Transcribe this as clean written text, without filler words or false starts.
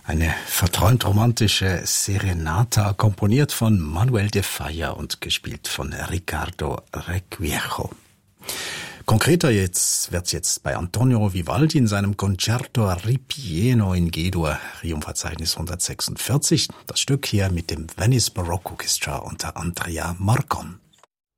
Eine verträumt romantische Serenata, komponiert von Manuel de Falla und gespielt von Ricardo Requiejo. Konkreter wird's jetzt bei Antonio Vivaldi in seinem Concerto Ripieno in G-Dur, Triumphverzeichnis 146. Das Stück hier mit dem Venice Baroque Orchestra unter Andrea Marcon.